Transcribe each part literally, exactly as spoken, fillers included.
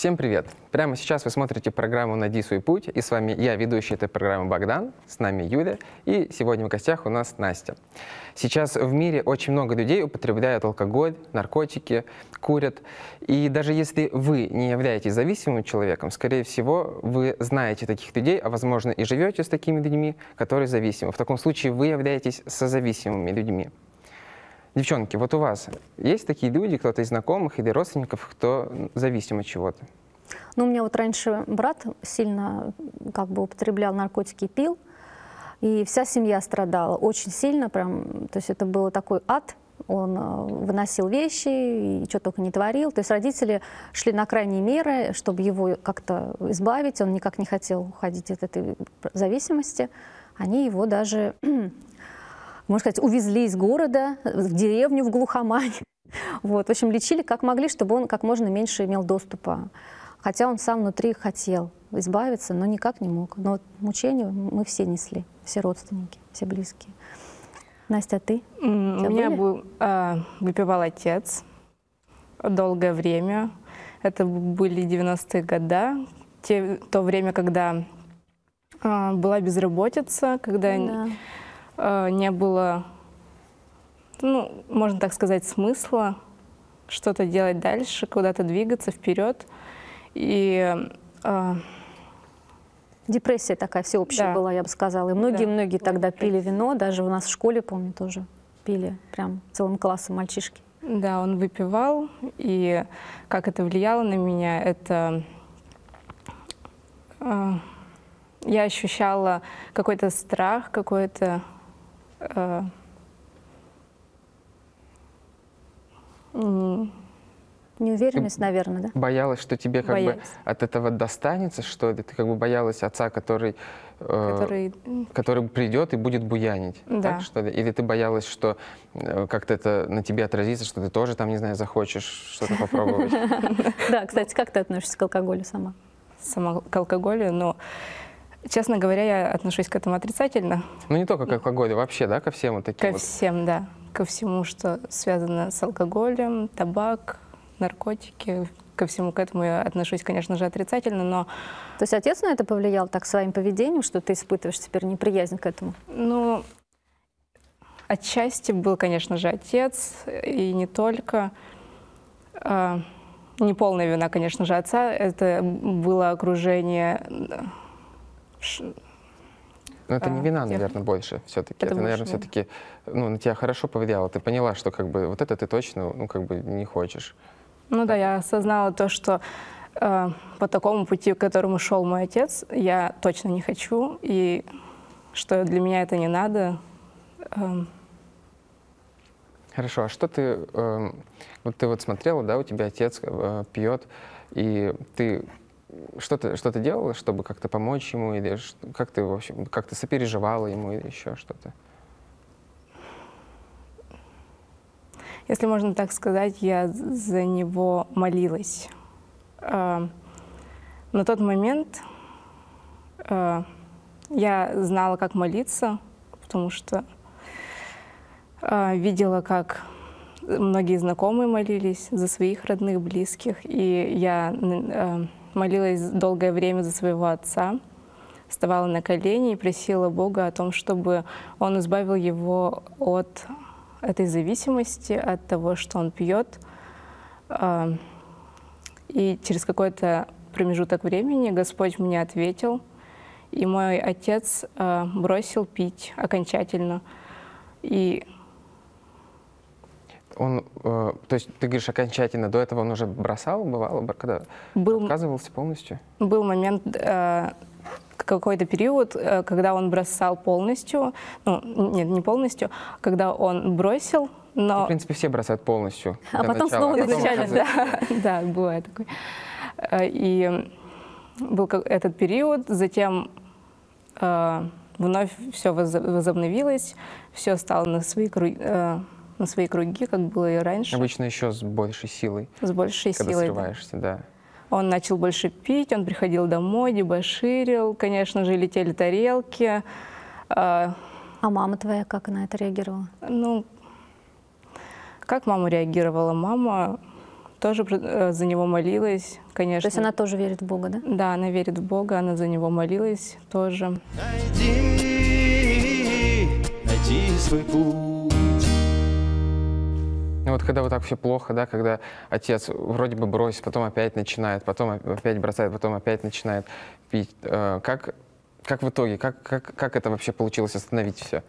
Всем привет! Прямо сейчас вы смотрите программу «Найди свой путь», и с вами я, ведущий этой программы Богдан, с нами Юля, и сегодня в гостях у нас Настя. Сейчас в мире очень много людей употребляют алкоголь, наркотики, курят, и даже если вы не являетесь зависимым человеком, скорее всего, вы знаете таких людей, а возможно и живете с такими людьми, которые зависимы. В таком случае вы являетесь созависимыми людьми. Девчонки, вот у вас есть такие люди, кто-то из знакомых или родственников, кто зависим от чего-то? Ну, у меня вот раньше брат сильно как бы употреблял наркотики, пил, и вся семья страдала очень сильно, прям, то есть это был такой ад. Он выносил вещи и что только не творил. То есть родители шли на крайние меры, чтобы его как-то избавить. Он никак не хотел уходить от этой зависимости. Они его даже, можно сказать, увезли из города в деревню в глухомань. Вот. В общем, лечили как могли, чтобы он как можно меньше имел доступа. Хотя он сам внутри хотел избавиться, но никак не мог. Но вот мучения мы все несли, все родственники, все близкие. Настя, а ты? У меня был, э, выпивал отец долгое время. Это были девяностые годы, те, то время, когда э, была безработица, когда Да. э, не было, ну, можно так сказать, смысла что-то делать дальше, куда-то двигаться вперед. И э, депрессия такая всеобщая да. была, я бы сказала. И многие-многие Да. тогда пили вино, даже у нас в школе, помню, тоже пили, прям целым классом мальчишки. Да, он выпивал, и как это влияло на меня, это э, я ощущала какой-то страх, какой-то э, Неуверенность, наверное, да? Боялась, что тебе как Боялась. бы от этого достанется, что ли? Ты как бы боялась отца, который, э, который... который придет и будет буянить, Да. так, что ли? Или ты боялась, что э, как-то это на тебе отразится, что ты тоже там, не знаю, захочешь что-то попробовать? Да, кстати, как ты относишься к алкоголю сама? сама к алкоголю, но, честно говоря, я отношусь к этому отрицательно. Ну, не только к алкоголю, вообще, да, ко всем вот таким Ко вот. всем, да. Ко всему, что связано с алкоголем, табак, наркотики. Ко всему к этому я отношусь, конечно же, отрицательно, но... То есть отец на это повлиял так своим поведением, что ты испытываешь теперь неприязнь к этому? Ну, отчасти был, конечно же, отец, и не только. А, не полная вина, конечно же, отца. Это было окружение... Но это не вина, А, наверное, больше все-таки. Это, Это наверное, больше все-таки ну, на тебя хорошо повлияло. Ты поняла, что как бы вот это ты точно, ну, как бы не хочешь. Ну да, я осознала то, что э, по такому пути, к которому шел мой отец, я точно не хочу, и что для меня это не надо. Э, Хорошо, а что ты, э, вот ты вот смотрела, да, у тебя отец э, пьет, и ты что-то что-то делала, чтобы как-то помочь ему, или ш- как ты, в общем, как ты сопереживала ему, или еще что-то? если можно так сказать, я за него молилась. Э, на тот момент э, я знала, как молиться, потому что э, видела, как многие знакомые молились за своих родных, близких, и я э, молилась долгое время за своего отца, вставала на колени и просила Бога о том, чтобы Он избавил его от этой зависимости, от того, что он пьет. Э, И через какой-то промежуток времени Господь мне ответил, и мой отец э, бросил пить окончательно. И Он, э, то есть ты говоришь окончательно, до этого он уже бросал, бывало, когда был, отказывался полностью? был момент, э, какой-то период, э, когда он бросал полностью, ну, нет, не полностью, когда он бросил, но... В принципе, все бросают полностью. А для потом начала, снова а потом начинают, оказывается- Да, да, бывает такое. Э, И был как- этот период, затем э, вновь все возобновилось, все стало на свои, кру- э, на свои круги, как было и раньше, Обычно еще с большей силой, с большей когда силой. да. срываешься, да. Он начал больше пить, он приходил домой, дебоширил, конечно же, летели тарелки. Э, А мама твоя как на это реагировала? Ну, как мама реагировала? Мама тоже э, за него молилась, конечно. То есть она тоже верит в Бога, да? Да, она верит в Бога, она за него молилась тоже. Найди, найди свой путь. Ну вот когда вот так все плохо, да, когда отец вроде бы бросит, потом опять начинает, потом опять бросает, потом опять начинает пить. Э, как, как в итоге, как, как, как это вообще получилось остановить все?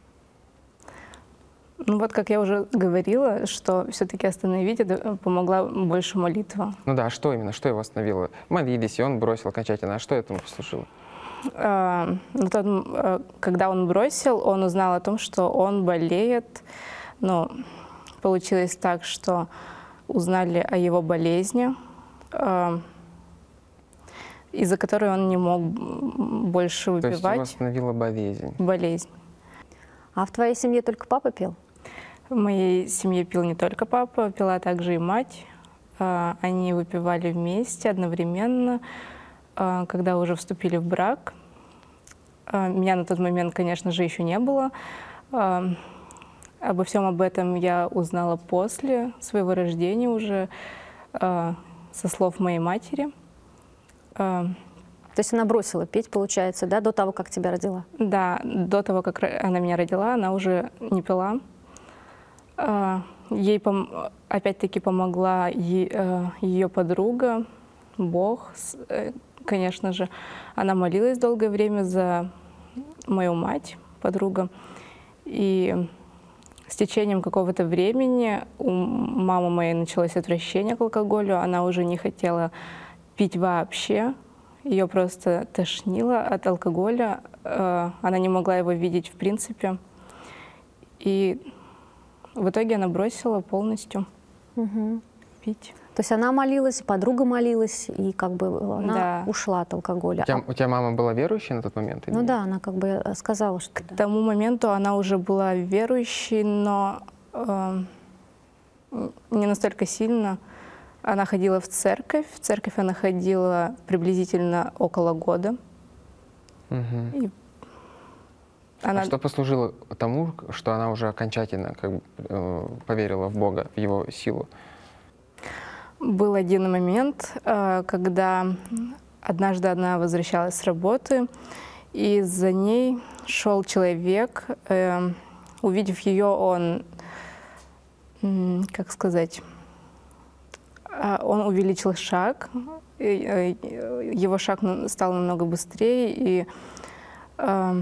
Ну вот, как я уже говорила, что все-таки остановить это помогла больше молитва. Ну да, а что именно, что его остановило? Молились, и он бросил окончательно, а что этому послужило? А, на тот, а, когда он бросил, он узнал о том, что он болеет. Ну, получилось так, что узнали о его болезни, а, из-за которой он не мог больше выпивать. То есть его остановила болезнь. Болезнь. А в твоей семье только папа пил? В моей семье пил не только папа, пила также и мать. А, они выпивали вместе одновременно, а, когда уже вступили в брак. А, меня на тот момент, конечно же, еще не было. А, обо всем об этом я узнала после своего рождения уже, а, со слов моей матери. А, То есть она бросила пить, получается, да, до того, как тебя родила? Да, до того, как ро- она меня родила, она уже не пила. А, Ей пом- опять-таки помогла е- э, ее подруга, Бог, с- э, конечно же. Она молилась долгое время за мою мать, подруга. И с течением какого-то времени у мамы моей началось отвращение к алкоголю. Она уже не хотела пить вообще. Ее просто тошнило от алкоголя. э, Она не могла его видеть в принципе. И в итоге она бросила полностью Мгм. пить. То есть она молилась, подруга молилась, и как бы она Да. ушла от алкоголя. У тебя, А- у тебя мама была верующая на тот момент? или ну нет? да, она как бы э, сказала, что да. К тому моменту она уже была верующей, но э, не настолько сильно. Она ходила в церковь. В церковь она ходила приблизительно около года. Мгм. И А она... что послужило тому, что она уже окончательно как бы, э, поверила в Бога, в Его силу? Был один момент, э, когда однажды она возвращалась с работы, и за ней шел человек. э, Увидев ее, он, м, как сказать, а, он увеличил шаг, и, э, его шаг на- стал намного быстрее, и э,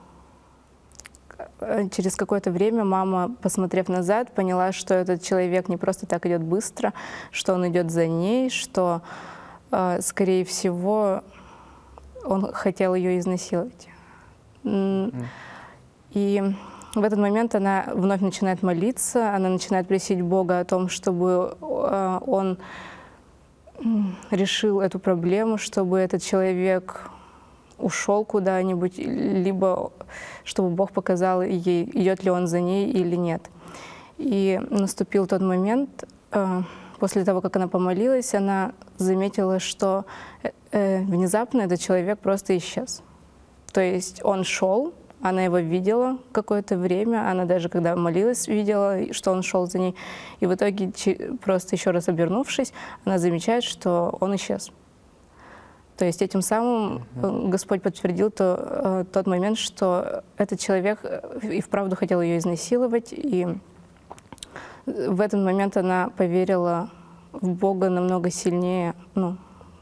э, через какое-то время мама, посмотрев назад, поняла, что этот человек не просто так идет быстро, что он идет за ней, что, э, скорее всего, он хотел ее изнасиловать. М, И в этот момент она вновь начинает молиться, она начинает просить Бога о том, чтобы э, он м, решил эту проблему, чтобы этот человек ушел куда-нибудь, либо чтобы Бог показал ей, идет ли он за ней или нет. И наступил тот момент, э, после того, как она помолилась, она заметила, что э, внезапно этот человек просто исчез. То есть он шел, она его видела какое-то время, она даже когда молилась, видела, что он шел за ней. И в итоге, че- просто еще раз обернувшись, она замечает, что он исчез. То есть этим самым э, Господь подтвердил то, э, тот момент, что этот человек э, и вправду хотел ее изнасиловать. И в этот момент она поверила в Бога намного сильнее. Ну,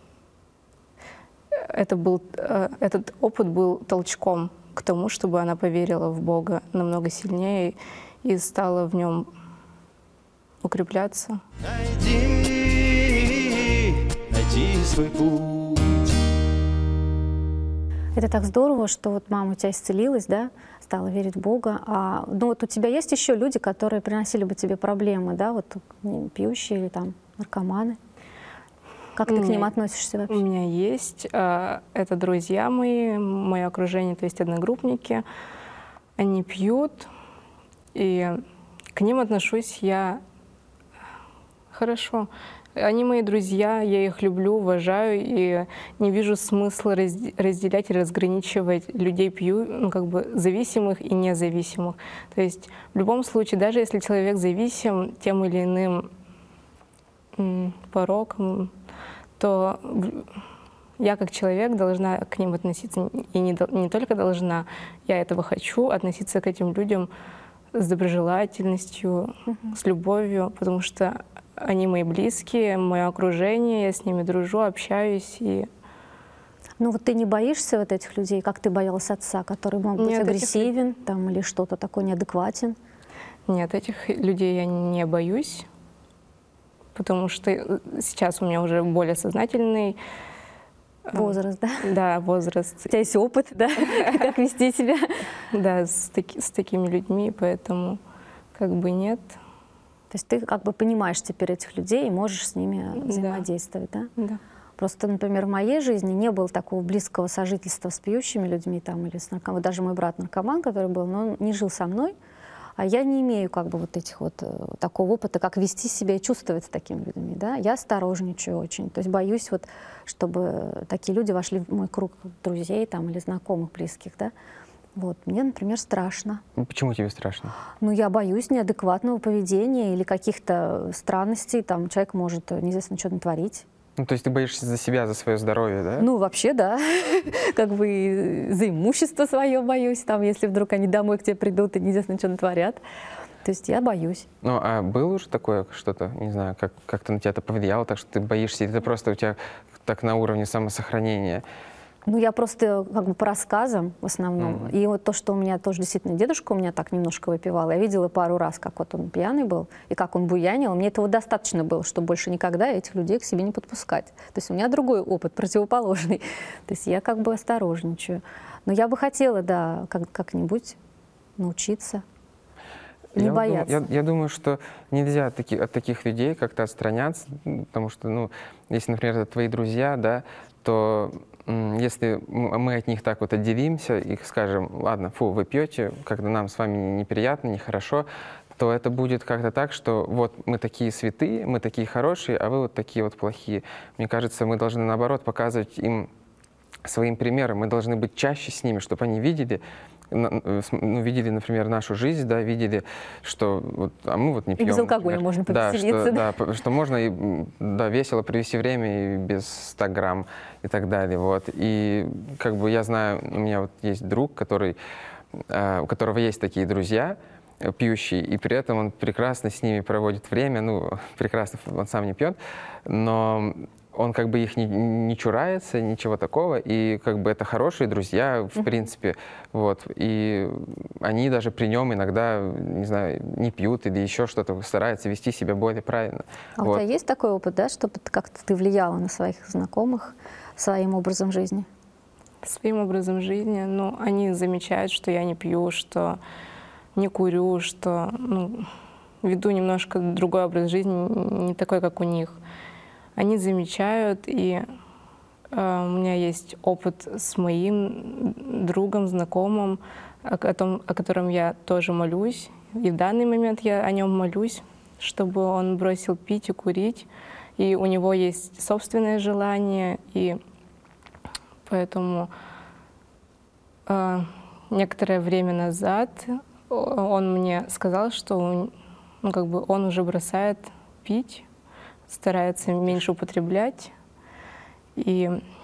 это был, э, этот опыт был толчком к тому, чтобы она поверила в Бога намного сильнее и стала в нем укрепляться. Найди, найди свой путь. Это так здорово, что вот мама у тебя исцелилась, да, стала верить в Бога. А, ну вот у тебя есть еще люди, которые приносили бы тебе проблемы, да, вот не, пьющие или там наркоманы? Как ты к ним Нет. относишься У вообще? меня есть, э, это друзья мои, мое окружение, то есть одногруппники. Они пьют, и к ним отношусь я хорошо. Они мои друзья, я их люблю, уважаю, и не вижу смысла разде- разделять и разграничивать людей пью, ну, как бы зависимых и независимых. То есть в любом случае, даже если человек зависим тем или иным м, пороком, то в- я как человек должна к ним относиться, и не, дол- не только должна, я этого хочу, относиться к этим людям с доброжелательностью, с любовью, потому что они мои близкие, мое окружение, я с ними дружу, общаюсь. И Ну вот ты не боишься вот этих людей, как ты боялась отца, который мог быть Нет, этих агрессивен там, или что-то такое неадекватен? нет, этих людей я не боюсь, потому что сейчас у меня уже более сознательный Возраст, да? да, возраст, У тебя есть опыт, да? Как вести себя? да, с, таки- с такими людьми, поэтому как бы нет. То есть ты как бы понимаешь теперь этих людей и можешь с ними взаимодействовать, да? Да. Просто, например, в моей жизни не было такого близкого сожительства с пьющими людьми там, или с наркоманами. Даже мой брат наркоман, который был, но он не жил со мной, а я не имею как бы вот этих вот э, такого опыта, как вести себя и чувствовать с такими людьми, да. Я осторожничаю очень, то есть боюсь вот, чтобы такие люди вошли в мой круг друзей там или знакомых близких, да. Вот мне, например, страшно. Почему тебе страшно? Ну, я боюсь неадекватного поведения или каких-то странностей. Там человек может э, неизвестно что натворить. Ну, то есть ты боишься за себя, за свое здоровье, да? Ну, вообще, да. Как бы и за имущество свое боюсь, там, если вдруг они домой к тебе придут и неизвестно, что натворят. То есть я боюсь. Ну, а было уже такое что-то, не знаю, как, как-то на тебя это повлияло, так что ты боишься, или это просто у тебя так на уровне самосохранения? Ну, я просто как бы по рассказам в основном. И вот то, что у меня тоже действительно дедушка у меня так немножко выпивал. Я видела пару раз, как вот он пьяный был, и как он буянил. Мне этого достаточно было, чтобы больше никогда этих людей к себе не подпускать. То есть у меня другой опыт, противоположный. То есть я как бы осторожничаю. Но я бы хотела, да, как- как-нибудь научиться. Не я, вот дум- бояться. я, я думаю, что нельзя от, таки- от таких людей как-то отстраняться, м, потому что, ну, если, например, это твои друзья, да, то м, если м- мы от них так вот отделимся и скажем, ладно, фу, вы пьете, когда нам с вами неприятно, нехорошо, то это будет как-то так, что вот мы такие святые, мы такие хорошие, а вы вот такие вот плохие. Мне кажется, мы должны, наоборот, показывать им своим примером, мы должны быть чаще с ними, чтобы они видели, на- э, с- ну, видели, например, нашу жизнь, да, видели, что вот, а мы вот не И пьем. без алкоголя например. можно Да, повеселиться, что, да? да, п- что можно и, м, да, весело провести время и без ста грамм и так далее. Вот. И как бы я знаю, у меня вот есть друг, который, э, у которого есть такие друзья, э, пьющие, и при этом он прекрасно с ними проводит время, ну, прекрасно, он сам не пьет, но он как бы их не, не чурается, ничего такого, и как бы это хорошие друзья, в принципе, вот, и они даже при нем иногда, не знаю, не пьют или еще что-то, стараются вести себя более правильно. А у Вот. тебя есть такой опыт, да, чтобы ты как-то ты влияла на своих знакомых своим образом жизни? Своим образом жизни, ну, они замечают, что я не пью, что не курю, что ну, веду немножко другой образ жизни, не такой, как у них. Они замечают, и э, у меня есть опыт с моим другом, знакомым, о, о том, о котором я тоже молюсь. И в данный момент я о нем молюсь, чтобы он бросил пить и курить. И у него есть собственное желание, и поэтому э, некоторое время назад он мне сказал, что он, ну, как бы он уже бросает пить, старается меньше употреблять. И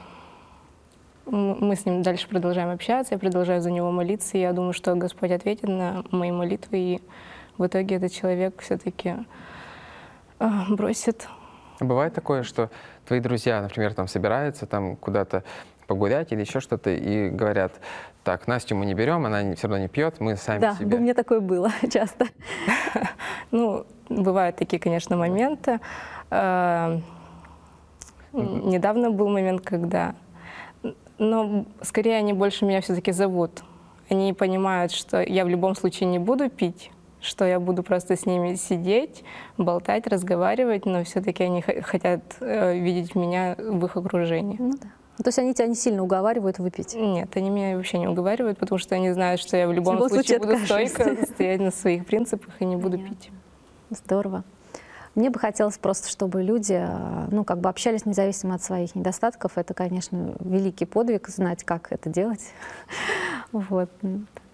м- мы с ним дальше продолжаем общаться, я продолжаю за него молиться, и я думаю, что Господь ответит на мои молитвы, и в итоге этот человек все-таки э, бросит. Бывает такое, что твои друзья, например, там собираются там куда-то погулять или еще что-то, и говорят, так, Настю мы не берем, она все равно не пьет, мы сами Да, себе. у меня такое было часто. Ну, бывают такие, конечно, моменты. Э, Недавно был момент, когда... Но скорее они больше меня все-таки зовут. Они понимают, что я в любом случае не буду пить, что я буду просто с ними сидеть, болтать, разговаривать, но все-таки они х- хотят э, видеть меня в их окружении. Ну да. Ну, то есть они тебя не сильно уговаривают выпить? Нет, они меня вообще не уговаривают, потому что они знают, что я в любом, любом случае, случае буду откажешься. стойко стоять на своих принципах и не буду Понятно. пить. Здорово. Мне бы хотелось просто, чтобы люди, э, ну, как бы общались независимо от своих недостатков. Это, конечно, великий подвиг, знать, как это делать. Вот.